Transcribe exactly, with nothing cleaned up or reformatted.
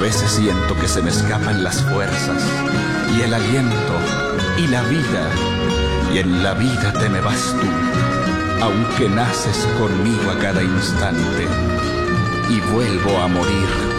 veces siento que se me escapan las fuerzas y el aliento y la vida, y en la vida te me vas tú, aunque naces conmigo a cada instante y vuelvo a morir